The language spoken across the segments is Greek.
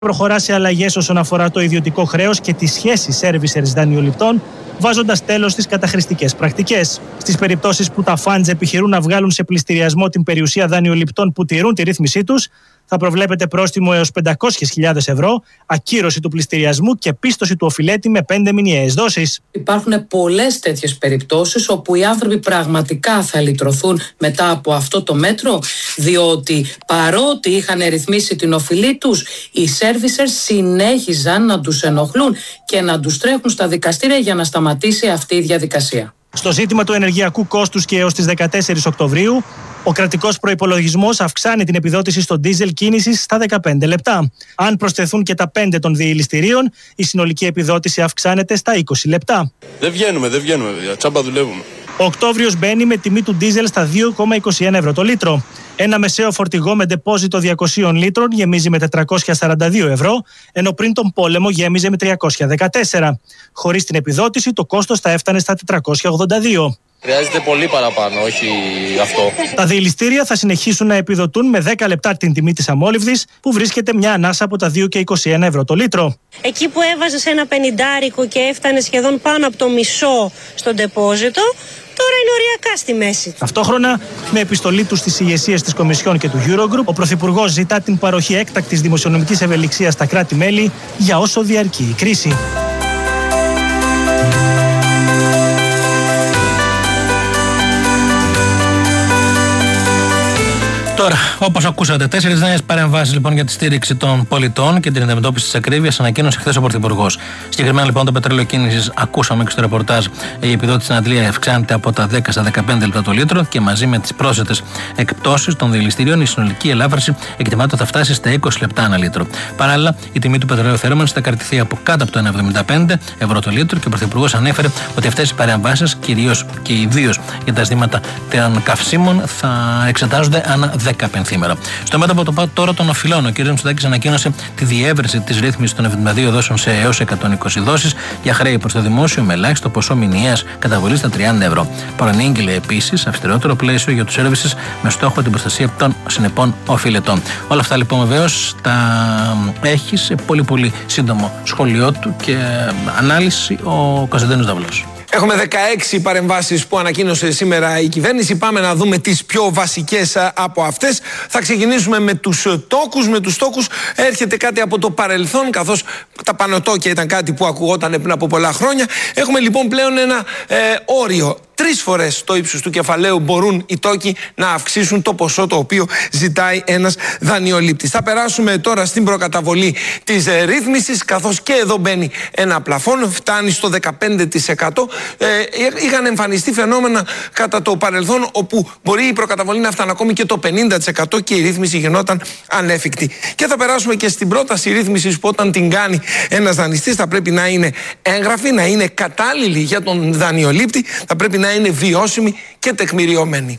Προχωρά σε αλλαγές όσον αφορά το ιδιωτικό χρέος και τη σχέση servicers-δανειοληπτών, βάζοντας τέλος στις καταχρηστικές πρακτικές. Στις περιπτώσεις που τα funds επιχειρούν να βγάλουν σε πληστηριασμό την περιουσία δανειοληπτών που τηρούν τη ρύθμισή τους, θα προβλέπεται πρόστιμο έως 500.000 ευρώ, ακύρωση του πληστηριασμού και πίστοση του οφειλέτη με 5 μηνιαίες δόσεις. Υπάρχουν πολλές τέτοιες περιπτώσεις όπου οι άνθρωποι πραγματικά θα λυτρωθούν μετά από αυτό το μέτρο, διότι παρότι είχαν ρυθμίσει την οφειλή τους, οι servicers συνέχιζαν να τους ενοχλούν και να τους τρέχουν στα δικαστήρια για να σταματήσει αυτή η διαδικασία. Στο ζήτημα του ενεργειακού κόστους και έως τις 14 Οκτωβρίου, ο κρατικός προϋπολογισμός αυξάνει την επιδότηση στο ντίζελ κίνησης στα 15 λεπτά. Αν προσθεθούν και τα 5 των διελιστηρίων, η συνολική επιδότηση αυξάνεται στα 20 λεπτά. Δεν βγαίνουμε, τσάμπα δουλεύουμε. Ο Οκτώβριος μπαίνει με τιμή του ντίζελ στα 2,21 ευρώ το λίτρο. Ένα μεσαίο φορτηγό με ντεπόζιτο 200 λίτρων γεμίζει με 442 ευρώ, ενώ πριν τον πόλεμο γέμιζε με 314. Χωρίς την επιδότηση, το κόστος θα έφτανε στα 482. Χρειάζεται πολύ παραπάνω, όχι αυτό. Τα διελιστήρια θα συνεχίσουν να επιδοτούν με 10 λεπτά την τιμή της αμόλυβδης, που βρίσκεται μια ανάσα από τα 2,21 ευρώ το λίτρο. Εκεί που έβαζες ένα 50 και έφτανε σχεδόν πάνω από το μισό στον ντεπόζιτο, τώρα είναι οριακά στη μέση. Ταυτόχρονα, με επιστολή του στις ηγεσίες της Κομισιόν και του Eurogroup, ο Πρωθυπουργός ζητά την παροχή έκτακτης δημοσιονομικής ευελιξίας στα κράτη-μέλη για όσο διαρκεί η κρίση. Τώρα, όπως ακούσατε, 4 νέες παρεμβάσεις λοιπόν για τη στήριξη των πολιτών και την αντιμετώπιση της ακρίβειας ανακοίνωσε χθες ο Πρωθυπουργός. Συγκεκριμένα λοιπόν το πετρέλαιο κίνησης, ακούσαμε και στο ρεπορτάζ, η επιδότηση στην Αντλία αυξάνεται από τα 10 στα 15 λεπτά το λίτρο και μαζί με τις πρόσθετες εκπτώσεις των διελιστηρίων η συνολική ελάφρυνση εκτιμάται ότι θα φτάσει στα 20 λεπτά ανά λίτρο. Παράλληλα, η τιμή του πετρελαίου θέρμανσης θα κρατηθεί από κάτω από το 1,75 ευρώ το λίτρο και ο Πρωθυπουργός ανέφερε ότι αυτές οι παρεμβάσεις, κυρίως και ιδίως για τα ζητήματα των καυσίμων, θα εξετάζονται ανά 10 πενθήμερα. Στο μέτωπο τώρα των οφειλών, ο κ. Μητσοτάκης ανακοίνωσε τη διεύρυνση της ρύθμισης των 72 δόσεων σε έως 120 δόσεις για χρέη προς το δημόσιο με ελάχιστο ποσό μηνιαίας καταβολής στα 30 ευρώ. Παρανήγγειλε επίσης αυστηρότερο πλαίσιο για τους services με στόχο την προστασία των συνεπών οφειλετών. Όλα αυτά λοιπόν βεβαίως τα έχει σε πολύ σύντομο σχόλιο του και ανάλυση ο Κωνσταντίνος Δαυλός. Έχουμε 16 παρεμβάσεις που ανακοίνωσε σήμερα η κυβέρνηση. Πάμε να δούμε τις πιο βασικές από αυτές. Θα ξεκινήσουμε με τους τόκους. Με τους τόκους έρχεται κάτι από το παρελθόν, καθώς τα πανωτόκια ήταν κάτι που ακουγόταν πριν από πολλά χρόνια. Έχουμε λοιπόν πλέον ένα όριο. 3 φορές το ύψος του κεφαλαίου μπορούν οι τόκοι να αυξήσουν το ποσό το οποίο ζητάει ένας δανειολήπτης. Θα περάσουμε τώρα στην προκαταβολή της ρύθμισης, καθώς και εδώ μπαίνει ένα πλαφόν, φτάνει στο 15%. Είχαν εμφανιστεί φαινόμενα κατά το παρελθόν όπου μπορεί η προκαταβολή να φτάνει ακόμη και το 50% και η ρύθμιση γινόταν ανέφικτη. Και θα περάσουμε και στην πρόταση ρύθμισης που όταν την κάνει ένας δανειστής θα πρέπει να είναι έγγραφη, να είναι κατάλληλη για τον δανειολήπτη, θα πρέπει να είναι βιώσιμη και τεκμηριωμένη.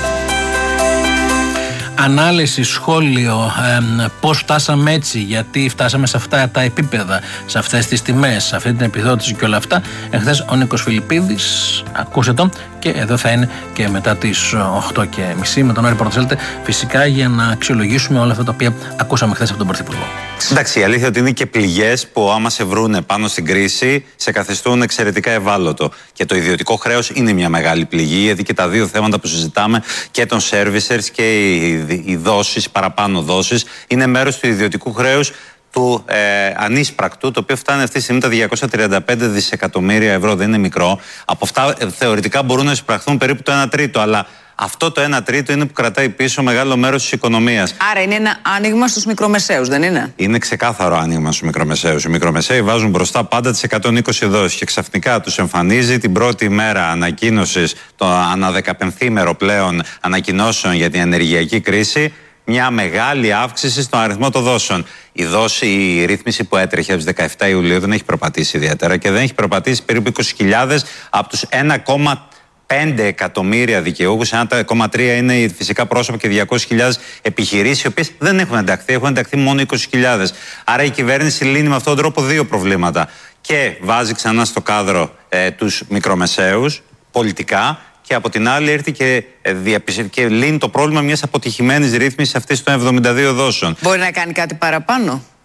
Ανάλυση, σχόλιο, πώς φτάσαμε έτσι, γιατί φτάσαμε σε αυτά τα επίπεδα, σε αυτές τις τιμές, σε αυτή την επιδότηση και όλα αυτά. Εχθές ο Νίκος Φιλιππίδης, ακούσε το, και εδώ θα είναι και μετά τις 8:30 με τον Άρη Πορτοσέλτε, φυσικά για να αξιολογήσουμε όλα αυτά τα οποία ακούσαμε χθες από τον Πρωθυπουργό. Εντάξει, η αλήθεια ότι είναι και πληγές που άμα σε βρούνε πάνω στην κρίση σε καθιστούν εξαιρετικά ευάλωτο. Και το ιδιωτικό χρέος είναι μια μεγάλη πληγή, γιατί και τα δύο θέματα που συζητάμε, και των servicers και οι δόσεις, οι παραπάνω δόσεις, είναι μέρος του ιδιωτικού χρέους του ανίσπρακτου, το οποίο φτάνει αυτή τη στιγμή τα 235 δισεκατομμύρια ευρώ. Δεν είναι μικρό. Από αυτά θεωρητικά μπορούν να εισπραχθούν περίπου το 1 τρίτο, αλλά αυτό το 1 τρίτο είναι που κρατάει πίσω μεγάλο μέρος της οικονομίας. Άρα είναι ένα άνοιγμα στους μικρομεσαίους, δεν είναι? Είναι ξεκάθαρο άνοιγμα στους μικρομεσαίους. Οι μικρομεσαίοι βάζουν μπροστά πάντα τις 120 δόσεις και ξαφνικά τους εμφανίζει την πρώτη μέρα ανακοίνωσης, το ανά 15ήμερο πλέον ανακοινώσεων για την ενεργειακή κρίση, μια μεγάλη αύξηση στον αριθμό των δόσεων. Η ρύθμιση που έτρεχε από τις 17 Ιουλίου δεν έχει προπατήσει ιδιαίτερα και δεν έχει προπατήσει περίπου 20.000 από τους 1,5 εκατομμύρια δικαιούχους. 1,3 είναι οι φυσικά πρόσωπα και 200.000 επιχειρήσεις, οι οποίες δεν έχουν ενταχθεί, έχουν ενταχθεί μόνο 20.000. Άρα η κυβέρνηση λύνει με αυτόν τον τρόπο δύο προβλήματα. Και βάζει ξανά στο κάδρο τους μικρομεσαίους πολιτικά, και από την άλλη έρθει και λύνει το πρόβλημα μιας αποτυχημένης ρύθμισης αυτής των 72 δόσεων. Μπορεί να κάνει κάτι παραπάνω?